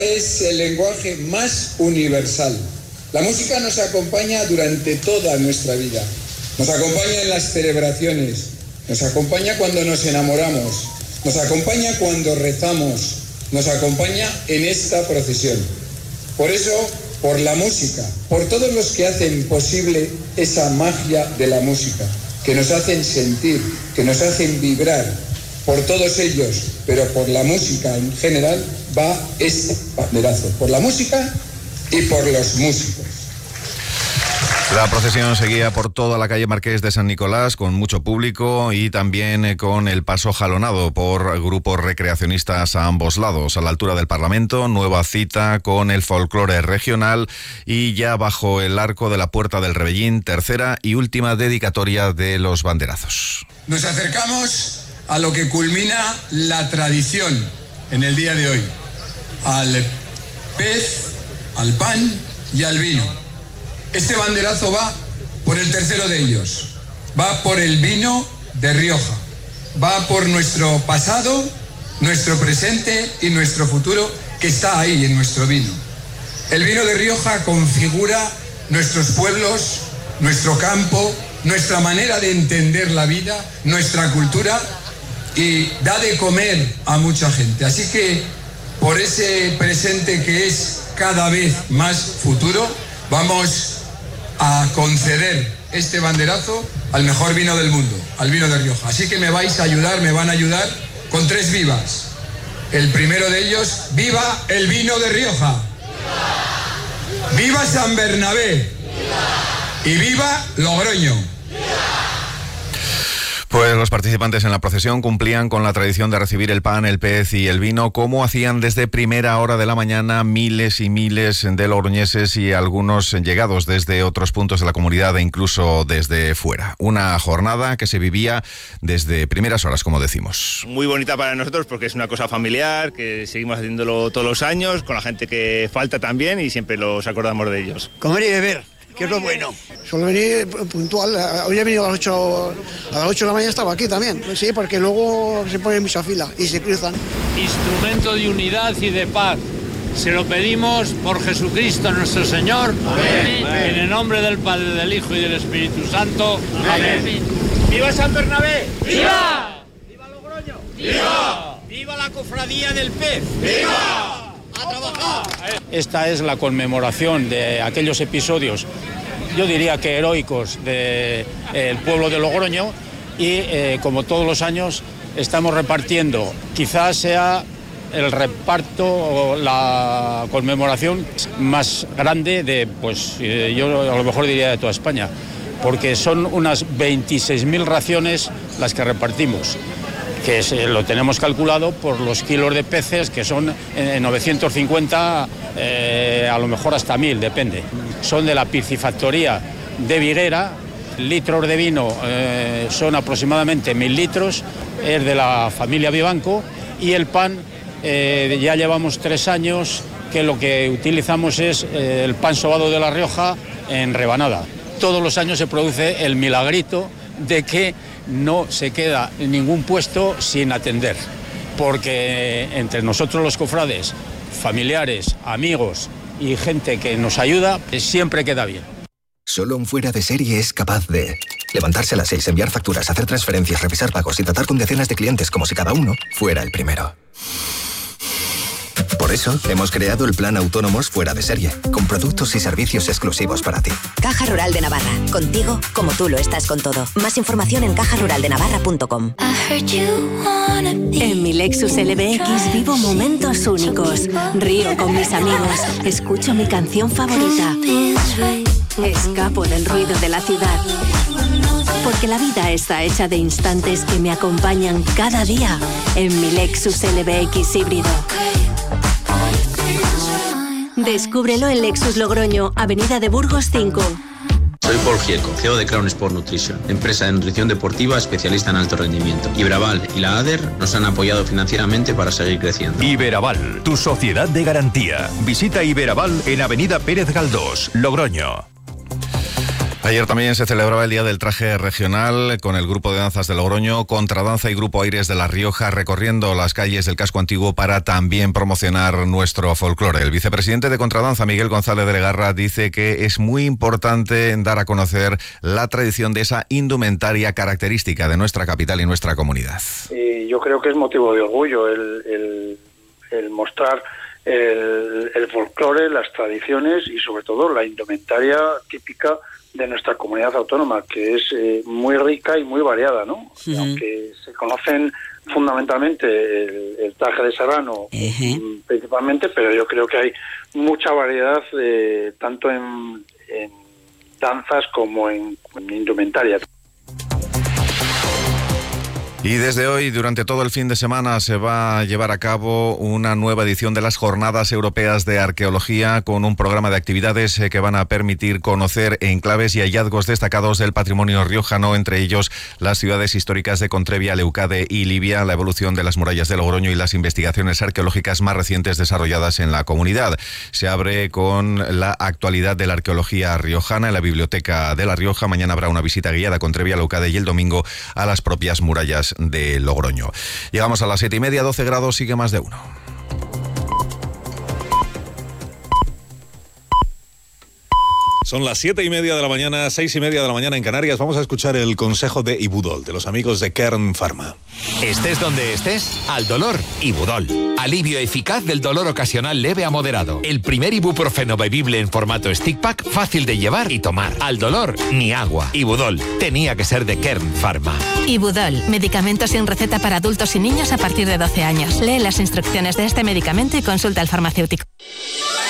Es el lenguaje más universal. La música nos acompaña durante toda nuestra vida. Nos acompaña en las celebraciones, nos acompaña cuando nos enamoramos, nos acompaña cuando rezamos, nos acompaña en esta procesión. Por eso, por la música, por todos los que hacen posible esa magia de la música, que nos hacen sentir, que nos hacen vibrar, por todos ellos, pero por la música en general, va este banderazo, por la música y por los músicos. La procesión seguía por toda la calle Marqués de San Nicolás con mucho público y también con el paso jalonado por grupos recreacionistas a ambos lados. A la altura del Parlamento, nueva cita con el folclore regional y ya bajo el arco de la Puerta del Rebellín, tercera y última dedicatoria de los banderazos. Nos acercamos a lo que culmina la tradición en el día de hoy, al pez, al pan y al vino. Este banderazo va por el tercero de ellos, va por el vino de Rioja, va por nuestro pasado, nuestro presente y nuestro futuro que está ahí en nuestro vino. El vino de Rioja configura nuestros pueblos, nuestro campo, nuestra manera de entender la vida, nuestra cultura y da de comer a mucha gente. Así que por ese presente que es cada vez más futuro, vamos a conceder este banderazo al mejor vino del mundo, al vino de Rioja. Así que me van a ayudar con 3 vivas. El primero de ellos, ¡viva el vino de Rioja! ¡Viva, ¡viva San Bernabé! ¡Viva! ¡Y viva Logroño! Pues los participantes en la procesión cumplían con la tradición de recibir el pan, el pez y el vino, como hacían desde primera hora de la mañana miles y miles de logroñeses y algunos llegados desde otros puntos de la comunidad e incluso desde fuera. Una jornada que se vivía desde primeras horas, como decimos. Muy bonita para nosotros porque es una cosa familiar, que seguimos haciéndolo todos los años, con la gente que falta también y siempre los acordamos de ellos. Comer y beber, que es lo bueno. Suelo venir puntual. Hoy he venido a las 8 de la mañana, estaba aquí también. Sí, porque luego se pone mucha fila y se cruzan. Instrumento de unidad y de paz. Se lo pedimos por Jesucristo nuestro Señor. Amén. En el nombre del Padre, del Hijo y del Espíritu Santo. Amén. ¡Viva San Bernabé! ¡Viva! ¡Viva Logroño! ¡Viva! ¡Viva la cofradía del pez! ¡Viva! ¡A trabajar! Esta es la conmemoración de aquellos episodios, yo diría que heroicos, del pueblo de Logroño y como todos los años estamos repartiendo, quizás sea el reparto o la conmemoración más grande de, pues yo a lo mejor diría de toda España, porque son unas 26.000 raciones las que repartimos, que lo tenemos calculado por los kilos de peces, que son 950, a lo mejor hasta 1.000, depende. Son de la piscifactoría de Viguera, litros de vino son aproximadamente 1.000 litros, es de la familia Vivanco, y el pan ya llevamos 3 años que lo que utilizamos es el pan sobado de La Rioja en rebanada. Todos los años se produce el milagrito de que no se queda ningún puesto sin atender, porque entre nosotros los cofrades, familiares, amigos y gente que nos ayuda, siempre queda bien. Solo un fuera de serie es capaz de levantarse a las 6, enviar facturas, hacer transferencias, revisar pagos y tratar con decenas de clientes como si cada uno fuera el primero. Por eso, hemos creado el plan Autónomos Fuera de Serie, con productos y servicios exclusivos para ti. Caja Rural de Navarra, contigo como tú lo estás con todo. Más información en cajaruraldenavarra.com. En mi Lexus LBX vivo momentos únicos. Río con mis amigos, escucho mi canción favorita. Escapo del ruido de la ciudad. Porque la vida está hecha de instantes que me acompañan cada día en mi Lexus LBX híbrido. Descúbrelo en Lexus Logroño, Avenida de Burgos 5. Soy Paul Gieco, CEO de Crown Sport Nutrition, empresa de nutrición deportiva especialista en alto rendimiento. Iberaval y la ADER nos han apoyado financieramente para seguir creciendo. Iberaval, tu sociedad de garantía. Visita Iberaval en Avenida Pérez Galdós, Logroño. Ayer también se celebraba el Día del Traje Regional con el Grupo de Danzas de Logroño, Contradanza y Grupo Aires de La Rioja recorriendo las calles del casco antiguo para también promocionar nuestro folclore. El vicepresidente de Contradanza, Miguel González de Legarra, dice que es muy importante dar a conocer la tradición de esa indumentaria característica de nuestra capital y nuestra comunidad. Yo creo que es motivo de orgullo el mostrar el folclore, las tradiciones y sobre todo la indumentaria típica de nuestra comunidad autónoma, que es muy rica y muy variada, ¿no? Uh-huh. Aunque se conocen fundamentalmente el traje de serrano, principalmente, pero yo creo que hay mucha variedad tanto en danzas como en indumentaria. Y desde hoy, durante todo el fin de semana, se va a llevar a cabo una nueva edición de las Jornadas Europeas de Arqueología con un programa de actividades que van a permitir conocer enclaves y hallazgos destacados del patrimonio riojano, entre ellos las ciudades históricas de Contrevia, Leucade y Libia, la evolución de las murallas de Logroño y las investigaciones arqueológicas más recientes desarrolladas en la comunidad. Se abre con la actualidad de la arqueología riojana en la Biblioteca de La Rioja. Mañana habrá una visita guiada a Contrevia, Leucade y el domingo a las propias murallas de Logroño. Llegamos a las 7:30, 12 grados, sigue más de uno. Son las 7:30 de la mañana, 6:30 de la mañana en Canarias. Vamos a escuchar el consejo de Ibudol, de los amigos de Kern Pharma. Estés donde estés, al dolor, Ibudol. Alivio eficaz del dolor ocasional leve a moderado. El primer ibuprofeno bebible en formato stick pack, fácil de llevar y tomar. Al dolor, ni agua. Ibudol, tenía que ser de Kern Pharma. Ibudol, medicamento sin receta para adultos y niños a partir de 12 años. Lee las instrucciones de este medicamento y consulta al farmacéutico.